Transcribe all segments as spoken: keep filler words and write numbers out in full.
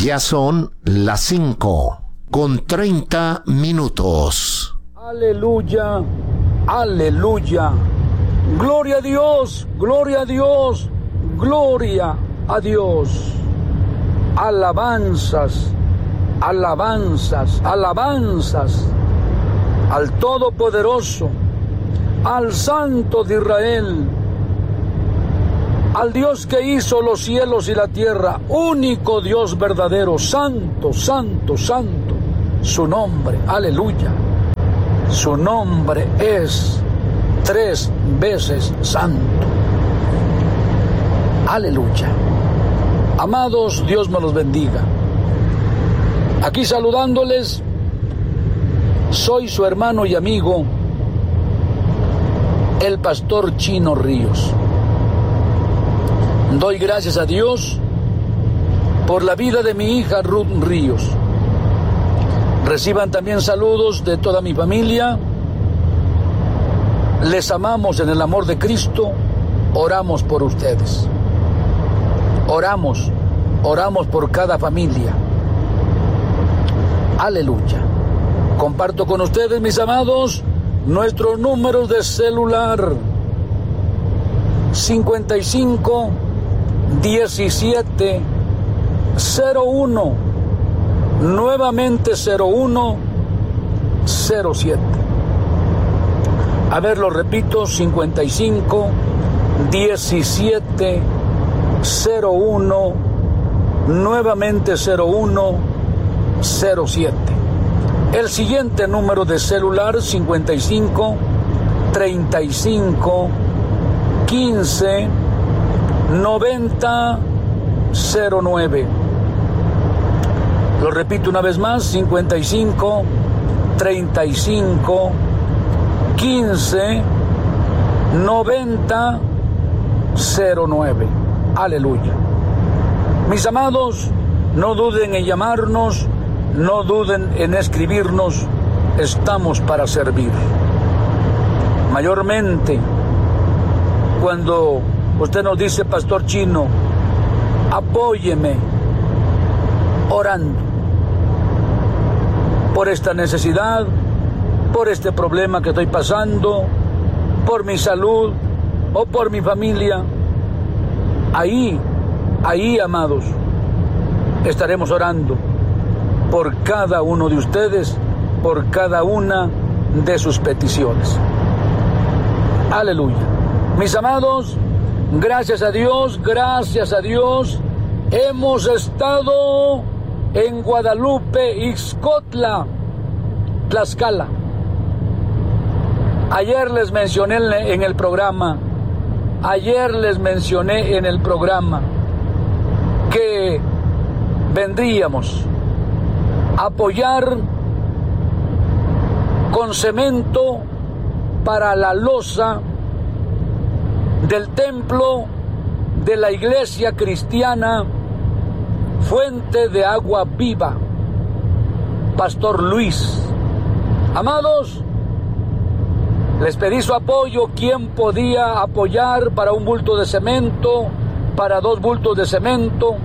Ya son las cinco con treinta minutos. Aleluya, aleluya. Gloria a Dios, gloria a Dios, gloria a Dios. Alabanzas, alabanzas, alabanzas al Todopoderoso, al Santo de Israel, al Dios que hizo los cielos y la tierra, único Dios verdadero, santo, santo, santo, su nombre, aleluya. Su nombre es tres veces santo. Aleluya. Amados, Dios me los bendiga. Aquí saludándoles, soy su hermano y amigo, el pastor Chino Ríos. Doy gracias a Dios por la vida de mi hija Ruth Ríos. Reciban también saludos de toda mi familia. Les amamos en el amor de Cristo. Oramos por ustedes. Oramos, oramos por cada familia. Aleluya. Comparto con ustedes, mis amados, nuestros números de celular. cincuenta y cinco, diecisiete, cero uno, nuevamente cero uno, cero siete. A ver, lo repito, cincuenta y cinco, diecisiete, cero uno, nuevamente cero uno, cero siete. El siguiente número de celular, cincuenta y cinco, treinta y cinco, quince, noventa, cero nueve. Lo repito una vez más, cincuenta y cinco, treinta y cinco, quince, noventa, cero nueve. Aleluya. Mis amados, no duden en llamarnos, no duden en escribirnos, estamos para servir. Mayormente, cuando usted nos dice, Pastor Chino, apóyeme orando por esta necesidad, por este problema que estoy pasando, por mi salud o por mi familia. Ahí, ahí, amados, estaremos orando por cada uno de ustedes, por cada una de sus peticiones. Aleluya. Mis amados, gracias a Dios, gracias a Dios, hemos estado en Guadalupe, Ixcotla, Tlaxcala. Ayer les mencioné en el programa, ayer les mencioné en el programa que vendríamos a apoyar con cemento para la losa del templo de la iglesia cristiana Fuente de Agua Viva, Pastor Luis. Amados, les pedí su apoyo, quién podía apoyar para un bulto de cemento, para dos bultos de cemento,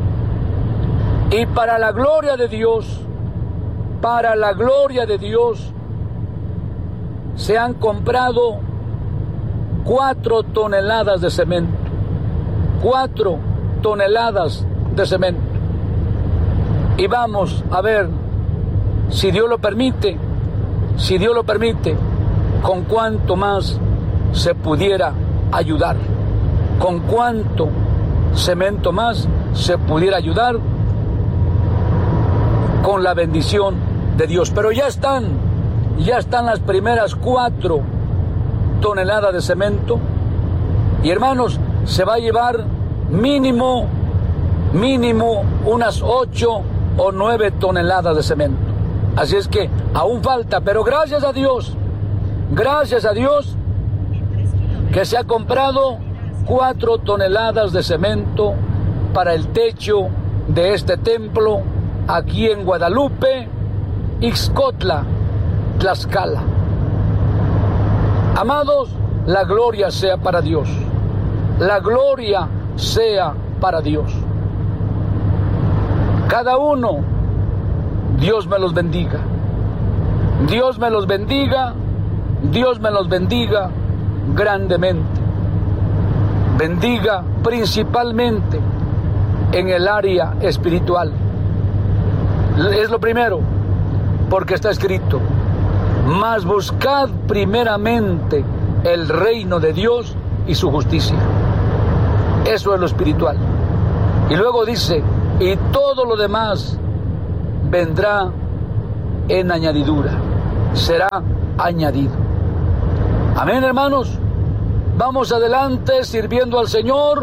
y para la gloria de Dios, para la gloria de Dios, se han comprado cuatro toneladas de cemento, cuatro toneladas de cemento. Y vamos a ver, si Dios lo permite, si Dios lo permite, con cuánto más se pudiera ayudar, con cuánto cemento más se pudiera ayudar con la bendición de Dios. Pero ya están, ya están las primeras cuatro toneladas de cemento. Y hermanos, se va a llevar mínimo, mínimo unas ocho o nueve toneladas de cemento. Así es que aún falta, pero gracias a Dios, gracias a Dios que se ha comprado cuatro toneladas de cemento para el techo de este templo aquí en Guadalupe, Ixcotla, Tlaxcala. Amados, la gloria sea para Dios. La gloria sea para Dios. Cada uno, Dios me los bendiga. Dios me los bendiga, Dios me los bendiga grandemente. Bendiga principalmente en el área espiritual. Es lo primero, porque está escrito: mas buscad primeramente el reino de Dios y su justicia. Eso es lo espiritual. Y luego dice: y todo lo demás vendrá en añadidura, será añadido. Amén, hermanos. Vamos adelante sirviendo al Señor.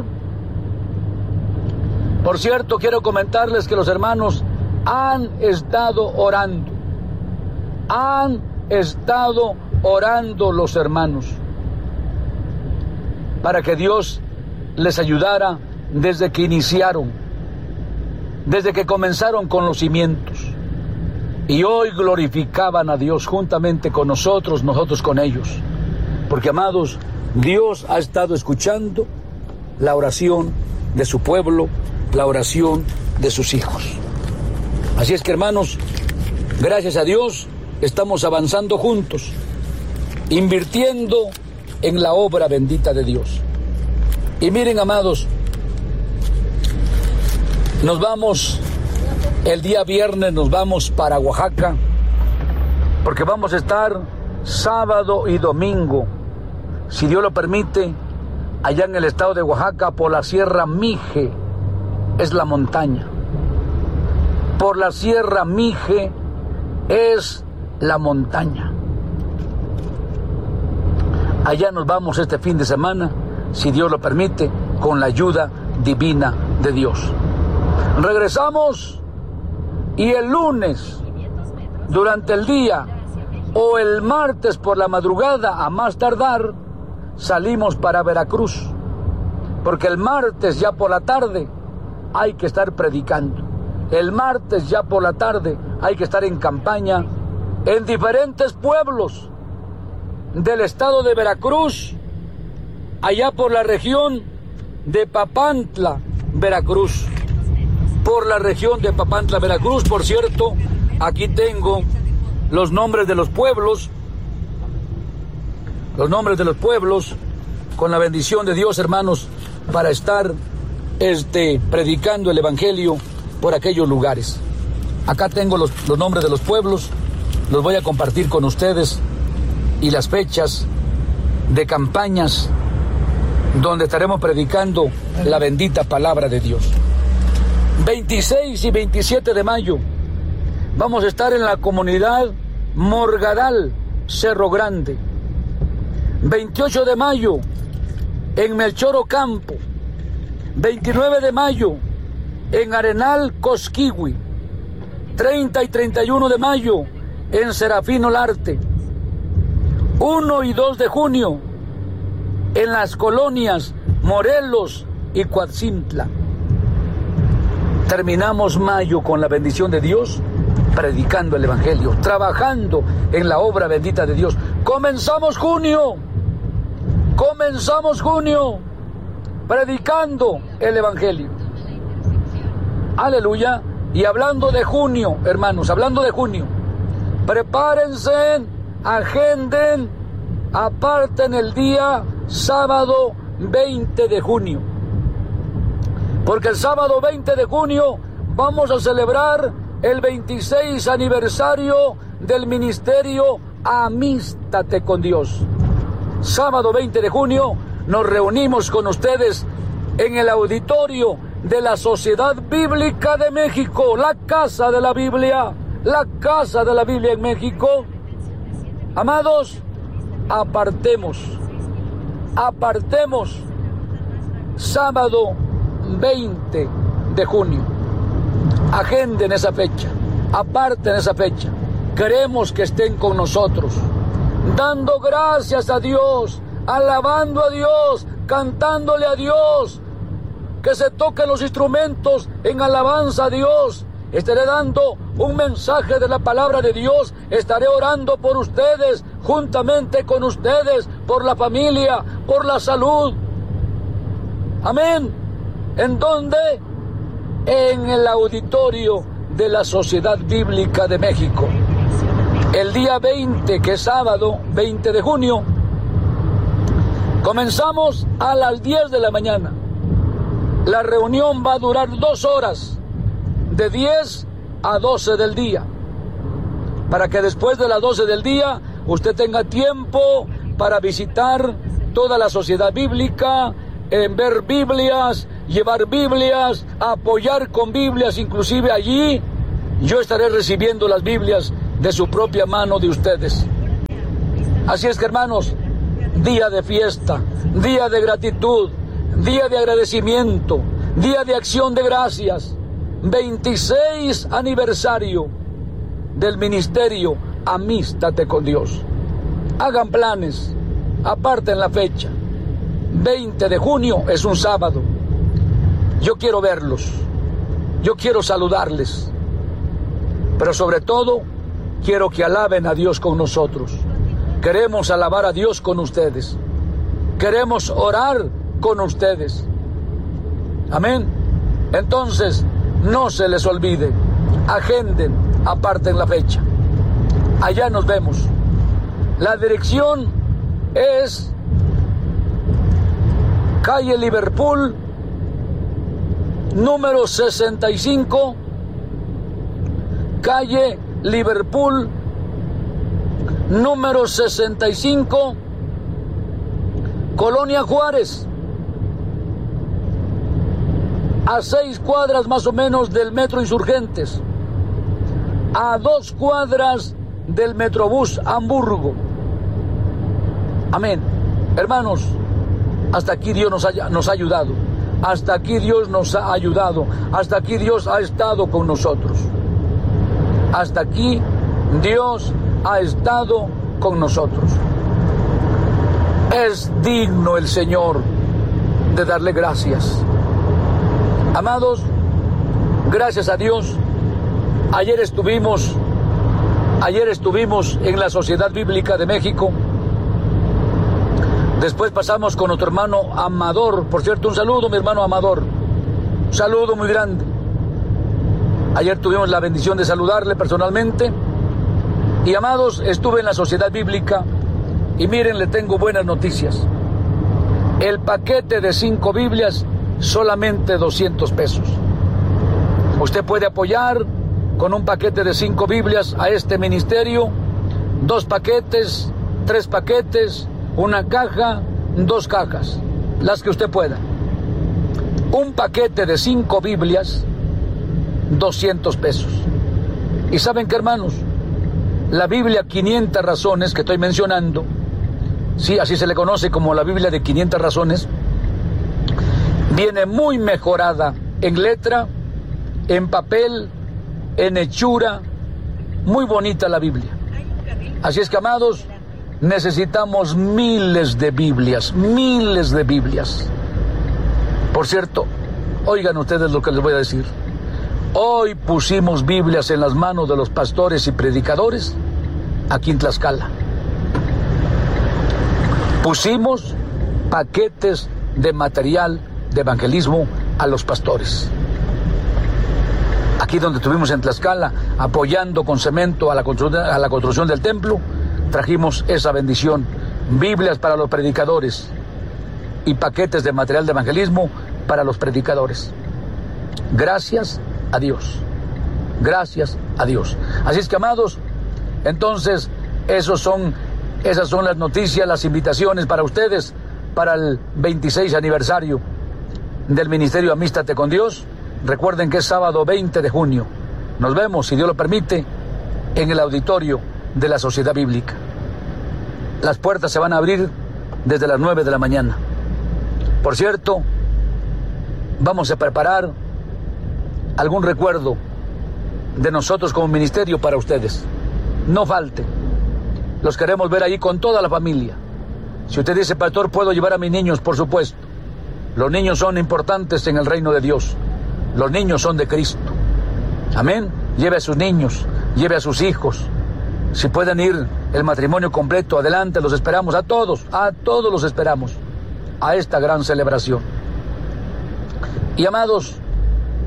Por cierto, quiero comentarles que los hermanos han estado orando. Han estado orando los hermanos para que Dios les ayudara desde que iniciaron, desde que comenzaron con los cimientos. Y hoy glorificaban a Dios juntamente con nosotros, nosotros con ellos. Porque, amados, Dios ha estado escuchando la oración de su pueblo, la oración de sus hijos. Así es que, hermanos, gracias a Dios, estamos avanzando juntos, invirtiendo en la obra bendita de Dios. Y miren, amados, nos vamos, el día viernes nos vamos para Oaxaca, porque vamos a estar sábado y domingo, si Dios lo permite, allá en el estado de Oaxaca, por la Sierra Mije, es la montaña. Por la Sierra Mije es la montaña. Allá nos vamos este fin de semana, si Dios lo permite, con la ayuda divina de Dios. Regresamos y el lunes, durante el día, o el martes por la madrugada, a más tardar, salimos para Veracruz, porque el martes ya por la tarde hay que estar predicando. El martes ya por la tarde hay que estar en campaña en diferentes pueblos del estado de Veracruz, allá por la región de Papantla, Veracruz. Por la región de Papantla, Veracruz. Por cierto, aquí tengo los nombres de los pueblos, los nombres de los pueblos, con la bendición de Dios, hermanos, para estar este, predicando el evangelio por aquellos lugares. Acá tengo los, los nombres de los pueblos, los voy a compartir con ustedes, y las fechas de campañas donde estaremos predicando la bendita palabra de Dios. veintiséis y veintisiete de mayo vamos a estar en la comunidad Morgadal, Cerro Grande. veintiocho de mayo en Melchor Ocampo. veintinueve de mayo en Arenal, Cosquigui. treinta y treinta y uno de mayo en Serafín Olarte. uno y dos de junio en las colonias Morelos y Coatzintla. Terminamos mayo con la bendición de Dios, predicando el evangelio, trabajando en la obra bendita de Dios. Comenzamos junio, comenzamos junio, predicando el evangelio. Aleluya. Y hablando de junio, hermanos, hablando de junio, prepárense, agenden, aparten el día sábado veinte de junio. Porque el sábado veinte de junio vamos a celebrar el veintiséis aniversario del ministerio Amístate con Dios. Sábado veinte de junio nos reunimos con ustedes en el auditorio de la Sociedad Bíblica de México, la Casa de la Biblia, la Casa de la Biblia en México. Amados, apartemos, apartemos sábado veinte de junio. Agenden esa fecha, aparten esa fecha. Queremos que estén con nosotros, dando gracias a Dios, alabando a Dios, cantándole a Dios. Que se toquen los instrumentos en alabanza a Dios. Estaré dando un mensaje de la palabra de Dios. Estaré orando por ustedes, juntamente con ustedes, por la familia, por la salud. Amén. ¿En dónde? en el auditorio de la Sociedad Bíblica de México. El día veinte, que es sábado, veinte de junio, comenzamos a las diez de la mañana. La reunión va a durar dos horas, de diez a doce del día, para que después de las doce del día usted tenga tiempo para visitar toda la Sociedad Bíblica, en ver Biblias, llevar Biblias, apoyar con Biblias. Inclusive allí yo estaré recibiendo las Biblias de su propia mano de ustedes. Así es que, hermanos, día de fiesta, día de gratitud, día de agradecimiento, día de acción de gracias, veintiséis aniversario del ministerio Amístate con Dios. Hagan planes, aparten la fecha. veinte de junio es un sábado. Yo quiero verlos, yo quiero saludarles, pero sobre todo quiero que alaben a Dios con nosotros. Queremos alabar a Dios con ustedes, queremos orar con ustedes. Amén. Entonces, no se les olvide, agenden, aparten la fecha. Allá nos vemos. La dirección es calle Liverpool, número sesenta y cinco, calle Liverpool, número sesenta y cinco, Colonia Juárez, a seis cuadras más o menos del Metro Insurgentes, a dos cuadras del Metrobús Hamburgo. Amén. Hermanos, hasta aquí Dios nos ha, nos ha ayudado, hasta aquí Dios nos ha ayudado, hasta aquí Dios ha estado con nosotros, hasta aquí Dios ha estado con nosotros. Es digno el Señor de darle gracias. Amados, gracias a Dios, ayer estuvimos, ayer estuvimos en la Sociedad Bíblica de México. Después pasamos con nuestro hermano Amador. Por cierto, un saludo, mi hermano Amador. Un saludo muy grande. Ayer tuvimos la bendición de saludarle personalmente. Y, amados, estuve en la Sociedad Bíblica y miren, le tengo buenas noticias. El paquete de cinco Biblias, solamente doscientos pesos. Usted puede apoyar con un paquete de cinco Biblias a este ministerio, dos paquetes, tres paquetes, una caja, dos cajas, las que usted pueda. Un paquete de cinco Biblias, doscientos pesos. ¿Y saben qué, hermanos? La Biblia quinientas razones que estoy mencionando, sí, así se le conoce como la Biblia de quinientas razones, viene muy mejorada en letra, en papel, en hechura, muy bonita la Biblia. Así es que, amados, necesitamos miles de Biblias, miles de Biblias. Por cierto, oigan ustedes lo que les voy a decir. Hoy pusimos Biblias en las manos de los pastores y predicadores aquí en Tlaxcala. Pusimos paquetes de material de evangelismo a los pastores. Aquí donde estuvimos en Tlaxcala, apoyando con cemento a la construcción, a la construcción del templo, trajimos esa bendición, Biblias para los predicadores y paquetes de material de evangelismo para los predicadores. Gracias a Dios, gracias a Dios. Así es que, amados, entonces, esos son, esas son las noticias, las invitaciones para ustedes, para el veintiséis aniversario del Ministerio Amístate con Dios. Recuerden que es sábado veinte de junio. Nos vemos, si Dios lo permite, en el auditorio de la Sociedad Bíblica. Las puertas se van a abrir desde las nueve de la mañana. Por cierto, vamos a preparar algún recuerdo de nosotros como ministerio para ustedes. No falte. Los queremos ver ahí con toda la familia. Si usted dice, pastor, ¿puedo llevar a mis niños? Por supuesto. Los niños son importantes en el reino de Dios. Los niños son de Cristo. Amén. Lleve a sus niños, lleve a sus hijos. Si pueden ir el matrimonio completo, adelante, los esperamos a todos, a todos los esperamos a esta gran celebración. Y, amados,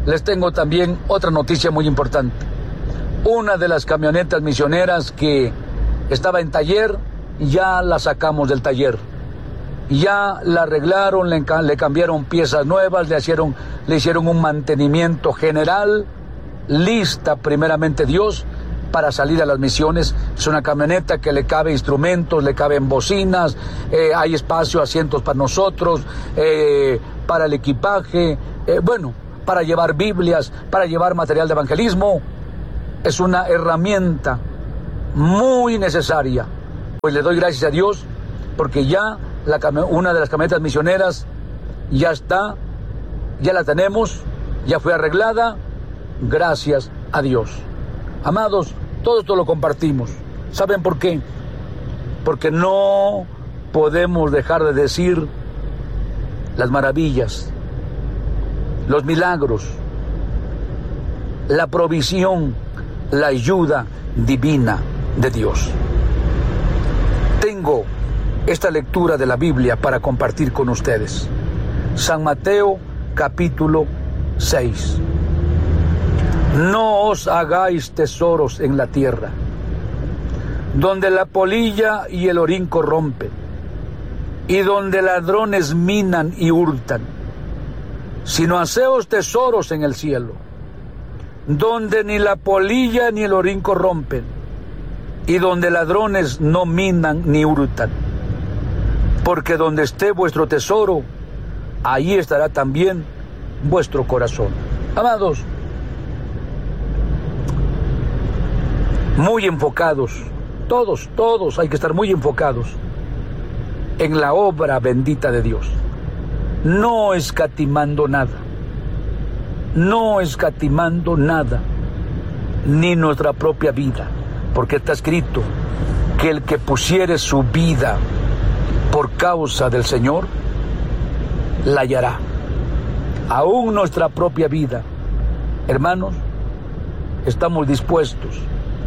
les tengo también otra noticia muy importante. Una de las camionetas misioneras que estaba en taller, ya la sacamos del taller. Ya la arreglaron, le, le cambiaron piezas nuevas, le hicieron, le hicieron un mantenimiento general, lista primeramente Dios para salir a las misiones. Es una camioneta que le cabe instrumentos, le caben bocinas, eh, hay espacio, asientos para nosotros, eh, para el equipaje, eh, bueno, para llevar Biblias, para llevar material de evangelismo. Es una herramienta muy necesaria. Pues le doy gracias a Dios porque ya la, una de las camionetas misioneras ya está, ya la tenemos, ya fue arreglada, gracias a Dios. Amados, todo esto lo compartimos. ¿Saben por qué? Porque no podemos dejar de decir las maravillas, los milagros, la provisión, la ayuda divina de Dios. Tengo esta lectura de la Biblia para compartir con ustedes. San Mateo capítulo seis. No os hagáis tesoros en la tierra, donde la polilla y el orín corrompen, y donde ladrones minan y hurtan, sino haceos tesoros en el cielo, donde ni la polilla ni el orín corrompen, y donde ladrones no minan ni hurtan. Porque donde esté vuestro tesoro, ahí estará también vuestro corazón. Amados, muy enfocados, todos, todos hay que estar muy enfocados en la obra bendita de Dios, no escatimando nada, no escatimando nada, ni nuestra propia vida, porque está escrito que el que pusiere su vida por causa del Señor, la hallará. Aún nuestra propia vida, hermanos, estamos dispuestos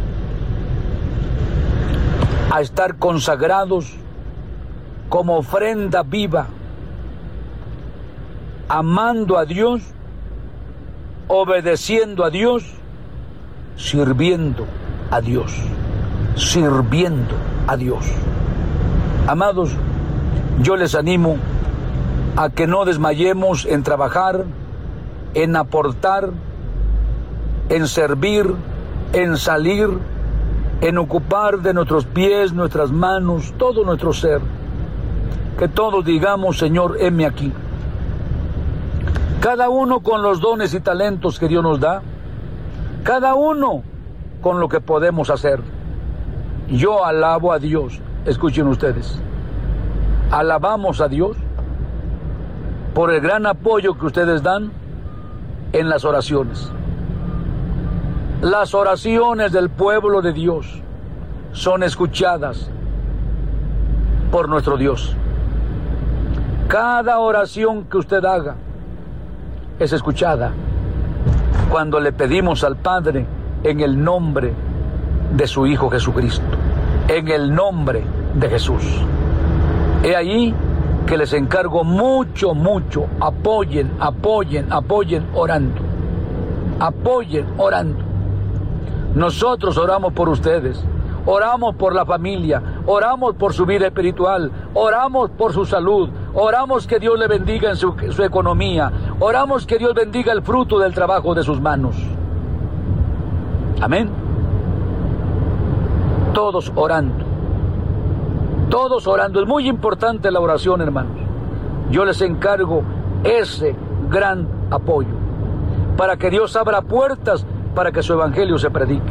a estar consagrados como ofrenda viva, amando a Dios, obedeciendo a Dios, sirviendo a Dios, sirviendo a Dios. Amados, yo les animo a que no desmayemos en trabajar, en aportar, en servir, en salir, en ocupar de nuestros pies, nuestras manos, todo nuestro ser. Que todos digamos, Señor, heme aquí. Cada uno con los dones y talentos que Dios nos da, cada uno con lo que podemos hacer. Yo alabo a Dios, escuchen ustedes, alabamos a Dios por el gran apoyo que ustedes dan en las oraciones. Las oraciones del pueblo de Dios son escuchadas por nuestro Dios. Cada oración que usted haga es escuchada cuando le pedimos al Padre en el nombre de su Hijo Jesucristo, en el nombre de Jesús. He ahí que les encargo mucho, mucho, apoyen, apoyen, apoyen orando, apoyen orando. Nosotros oramos por ustedes, oramos por la familia, oramos por su vida espiritual, oramos por su salud, oramos que Dios le bendiga en su, su economía, oramos que Dios bendiga el fruto del trabajo de sus manos. Amén. Todos orando, todos orando. Es muy importante la oración, hermanos. Yo les encargo ese gran apoyo para que Dios abra puertas para que su evangelio se predique,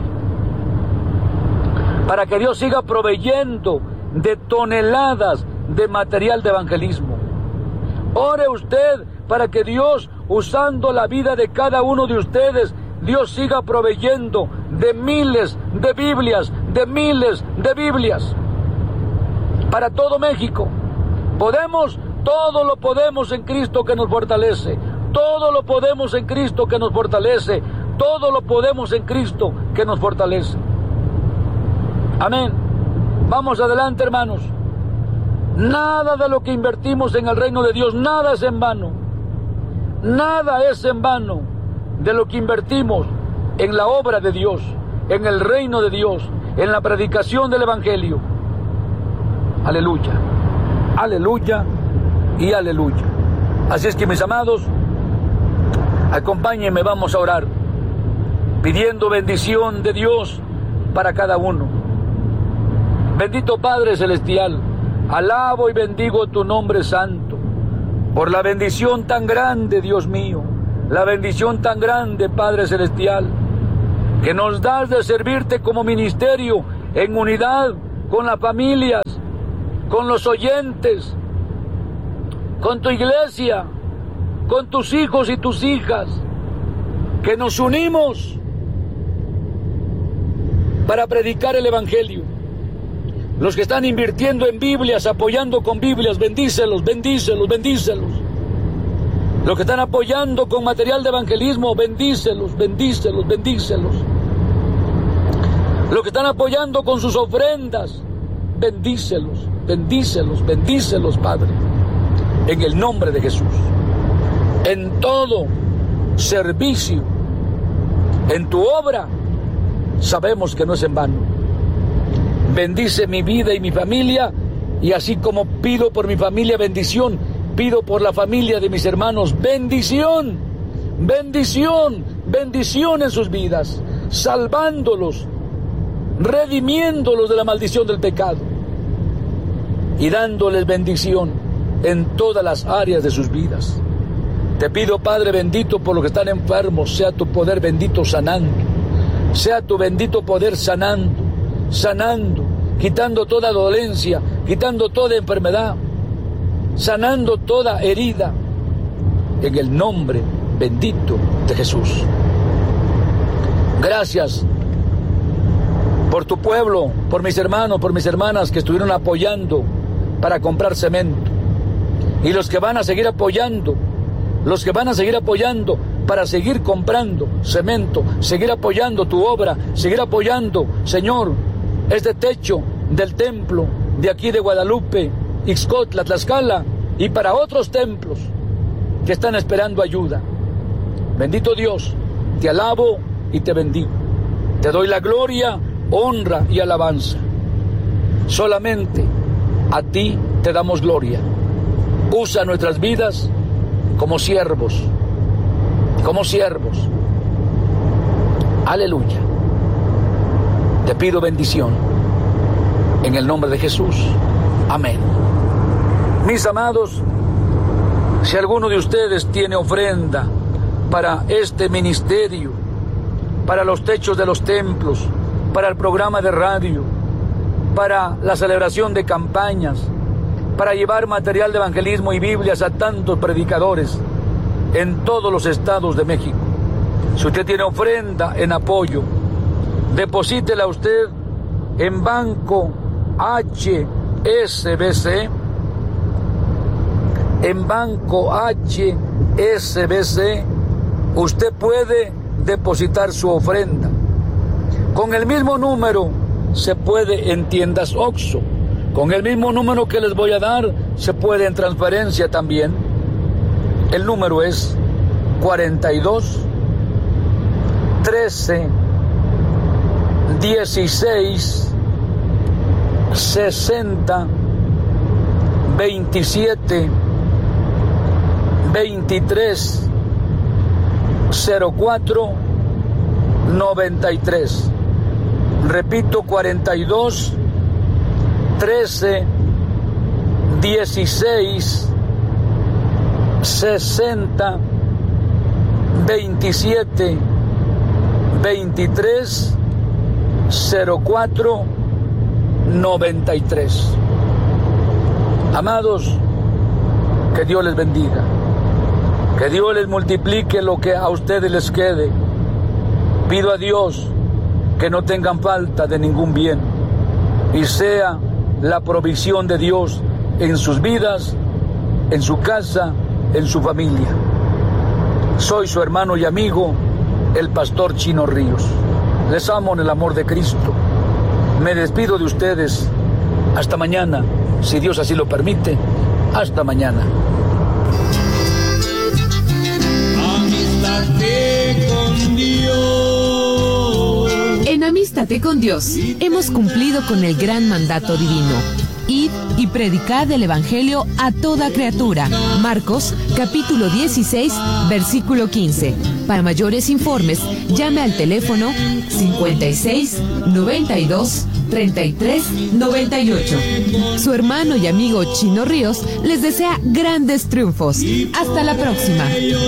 para que Dios siga proveyendo de toneladas de material de evangelismo. Ore usted para que Dios, usando la vida de cada uno de ustedes, Dios siga proveyendo de miles de Biblias, de miles de Biblias para todo México. Podemos, todo lo podemos en Cristo que nos fortalece, todo lo podemos en Cristo que nos fortalece, todo lo podemos en Cristo que nos fortalece. Amén. Vamos adelante, hermanos. Nada de lo que invertimos en el reino de Dios, nada es en vano. Nada es en vano. de lo que invertimos en la obra de Dios, en el reino de Dios, en la predicación del Evangelio. Aleluya, aleluya y aleluya. Así es que, mis amados, acompáñenme, vamos a orar, pidiendo bendición de Dios para cada uno. Bendito Padre Celestial, alabo y bendigo tu nombre santo, por la bendición tan grande, Dios mío, la bendición tan grande, Padre Celestial, que nos das de servirte como ministerio en unidad con las familias, con los oyentes, con tu iglesia, con tus hijos y tus hijas, que nos unimos para predicar el Evangelio. Los que están invirtiendo en Biblias, apoyando con Biblias, bendícelos, bendícelos, bendícelos. Los que están apoyando con material de evangelismo, bendícelos, bendícelos, bendícelos. Los que están apoyando con sus ofrendas, bendícelos, bendícelos, bendícelos, Padre, en el nombre de Jesús. En todo servicio, en tu obra, sabemos que no es en vano. Bendice mi vida y mi familia, y así como pido por mi familia bendición, pido por la familia de mis hermanos bendición, bendición, bendición en sus vidas, salvándolos, redimiéndolos de la maldición del pecado y dándoles bendición en todas las áreas de sus vidas. Te pido, Padre bendito, por los que están enfermos, sea tu poder bendito sanando, sea tu bendito poder sanando, sanando, quitando toda dolencia, quitando toda enfermedad, sanando toda herida, en el nombre bendito de Jesús. Gracias por tu pueblo, por mis hermanos, por mis hermanas que estuvieron apoyando para comprar cemento, y los que van a seguir apoyando, los que van a seguir apoyando para seguir comprando cemento, seguir apoyando tu obra, seguir apoyando, Señor, este techo del templo de aquí de Guadalupe, Ixcotla, Tlaxcala, y para otros templos que están esperando ayuda. Bendito Dios, te alabo y te bendigo. Te doy la gloria, honra y alabanza. Solamente a ti te damos gloria. Usa nuestras vidas como siervos, como siervos. Aleluya. Te pido bendición en el nombre de Jesús. Amén. Mis amados, si alguno de ustedes tiene ofrenda para este ministerio, para los techos de los templos, para el programa de radio, para la celebración de campañas, para llevar material de evangelismo y Biblias a tantos predicadores en todos los estados de México. Si usted tiene ofrenda en apoyo, deposítela usted en Banco H S B C, en Banco H S B C, usted puede depositar su ofrenda. Con el mismo número se puede en tiendas Oxxo. Con el mismo número que les voy a dar, se puede en transferencia también. El número es cuarenta y dos, trece, dieciséis, sesenta, veintisiete, veintitrés, cero cuatro, noventa y tres. Repito, cuarenta y dos, trece, dieciséis, sesenta, veintisiete, veintitrés, cero cuatro, noventa y tres. Amados, que Dios les bendiga, que Dios les multiplique lo que a ustedes les quede. Pido a Dios que no tengan falta de ningún bien y sea la provisión de Dios en sus vidas, en su casa, en su familia. Soy su hermano y amigo, el pastor Chino Ríos. Les amo en el amor de Cristo. Me despido de ustedes. Hasta mañana, si Dios así lo permite. Hasta mañana. Amistad. con Dios. En Amístate con Dios hemos cumplido con el gran mandato divino. Id y predicad el Evangelio a toda criatura. Marcos, capítulo dieciséis, versículo quince. Para mayores informes, llame al teléfono cincuenta y seis, noventa y dos, treinta y tres, noventa y ocho. Su hermano y amigo Chino Ríos les desea grandes triunfos. Hasta la próxima.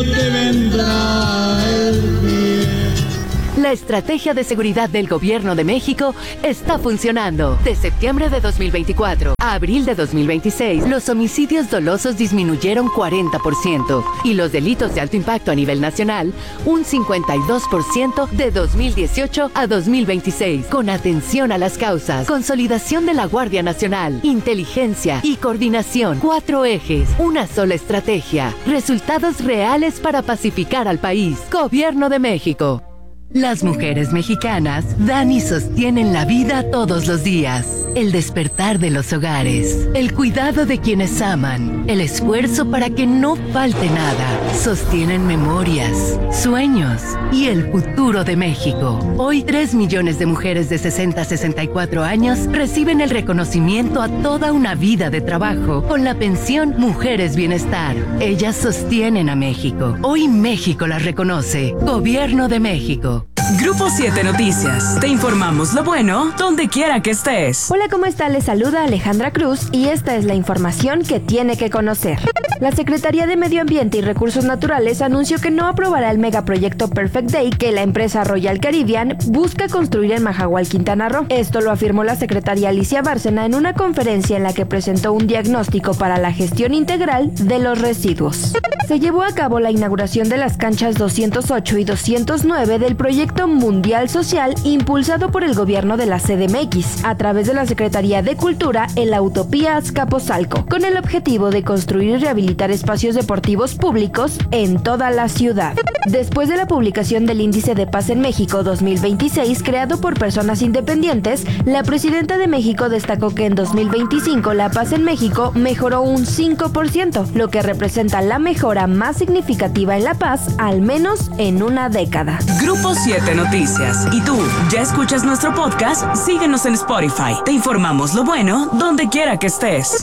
La estrategia de seguridad del Gobierno de México está funcionando. De septiembre de dos mil veinticuatro a abril de dos mil veintiséis, los homicidios dolosos disminuyeron cuarenta por ciento y los delitos de alto impacto a nivel nacional un cincuenta y dos por ciento de dos mil dieciocho a dos mil veintiséis. Con atención a las causas, consolidación de la Guardia Nacional, inteligencia y coordinación. Cuatro ejes, una sola estrategia. Resultados reales para pacificar al país. Gobierno de México. Las mujeres mexicanas dan y sostienen la vida todos los días. El despertar de los hogares, el cuidado de quienes aman, el esfuerzo para que no falte nada. Sostienen memorias, sueños y el futuro de México. Hoy, tres millones de mujeres de sesenta a sesenta y cuatro años reciben el reconocimiento a toda una vida de trabajo con la pensión Mujeres Bienestar. Ellas sostienen a México. Hoy México las reconoce. Gobierno de México. Grupo siete Noticias. Te informamos lo bueno donde quiera que estés. Hola, ¿cómo está? Les saluda Alejandra Cruz y esta es la información que tiene que conocer. La Secretaría de Medio Ambiente y Recursos Naturales anunció que no aprobará el megaproyecto Perfect Day que la empresa Royal Caribbean busca construir en Mahahual, Quintana Roo. Esto lo afirmó la secretaria Alicia Bárcena en una conferencia en la que presentó un diagnóstico para la gestión integral de los residuos. Se llevó a cabo la inauguración de las canchas doscientos ocho y doscientos nueve del proyecto Mundial Social impulsado por el gobierno de la C D M X a través de la Secretaría de Cultura en la Utopía Azcapotzalco, con el objetivo de construir y rehabilitar espacios deportivos públicos en toda la ciudad. Después de la publicación del Índice de Paz en México dos mil veintiséis creado por personas independientes, la presidenta de México destacó que en dos mil veinticinco la paz en México mejoró un cinco por ciento, lo que representa la mejora más significativa en la paz, al menos en una década. Grupo siete Noticias. ¿Y tú, ya escuchas nuestro podcast? Síguenos en Spotify. Te informamos lo bueno donde quiera que estés.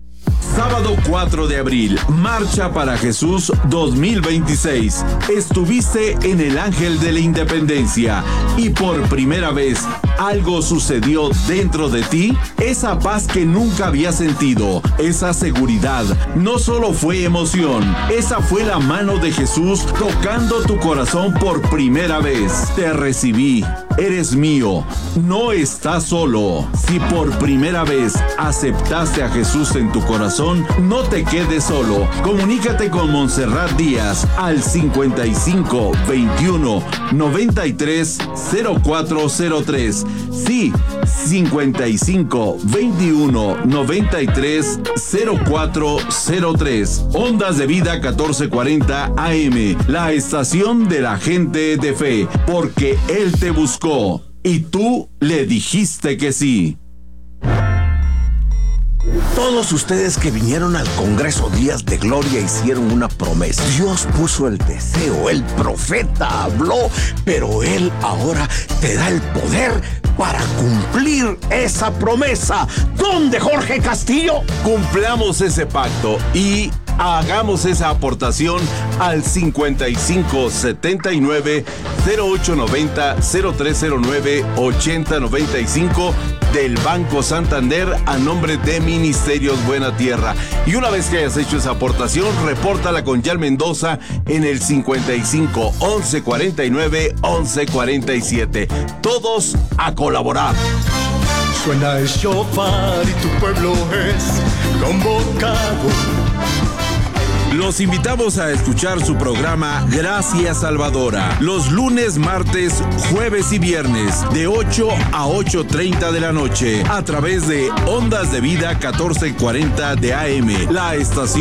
Sábado cuatro de abril, Marcha para Jesús dos mil veintiséis. Estuviste en el Ángel de la Independencia y por primera vez algo sucedió dentro de ti. Esa paz que nunca habías sentido, esa seguridad, no solo fue emoción, esa fue la mano de Jesús tocando tu corazón por primera vez. Te recibí, eres mío, no estás solo. Si por primera vez aceptaste a Jesús en tu corazón, no te quedes solo. Comunícate con Montserrat Díaz al cincuenta y cinco, veintiuno, noventa y tres, cero cuatro cero tres. Sí, cincuenta y cinco, veintiuno, noventa y tres, cero cuatro cero tres. Ondas de Vida catorce cuarenta A M, la estación de la gente de fe, porque Él te buscó y tú le dijiste que sí. Todos ustedes que vinieron al Congreso Días de Gloria hicieron una promesa. Dios puso el deseo, el profeta habló, pero Él ahora te da el poder para cumplir esa promesa. ¿Dónde, Jorge Castillo? Cumplamos ese pacto y hagamos esa aportación al cincuenta y cinco, setenta y nueve, cero ocho noventa, cero tres cero nueve, ochenta noventa y cinco del Banco Santander a nombre de Ministerios Buena Tierra. Y una vez que hayas hecho esa aportación, repórtala con Yal Mendoza en el cincuenta y cinco, once cuarenta y nueve, once cuarenta y siete. Todos a colaborar. Suena el shofar y tu pueblo es convocado. Los invitamos a escuchar su programa Gracias Salvadora, los lunes, martes, jueves y viernes, de ocho a ocho treinta de la noche, a través de Ondas de Vida catorce cuarenta de A M, la estación